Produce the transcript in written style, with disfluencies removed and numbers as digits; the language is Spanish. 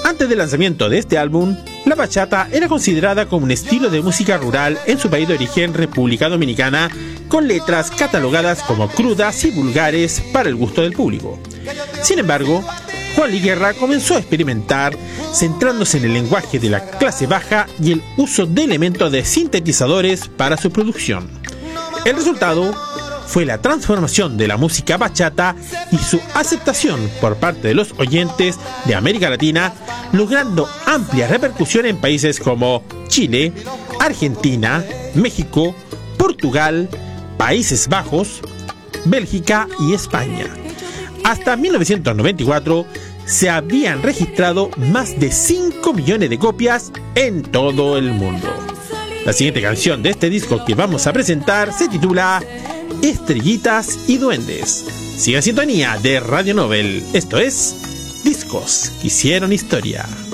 Antes del lanzamiento de este álbum, la bachata era considerada como un estilo de música rural en su país de origen, República Dominicana, con letras catalogadas como crudas y vulgares para el gusto del público. Sin embargo, Juan Luis Guerra comenzó a experimentar, centrándose en el lenguaje de la clase baja y el uso de elementos de sintetizadores para su producción. El resultado fue la transformación de la música bachata y su aceptación por parte de los oyentes de América Latina, logrando amplia repercusión en países como Chile, Argentina, México, Portugal, Países Bajos, Bélgica y España. Hasta 1994 se habían registrado más de 5 millones de copias en todo el mundo. La siguiente canción de este disco que vamos a presentar se titula Estrellitas y Duendes. Siga en sintonía de Radio Nobel. Esto es Discos que hicieron historia.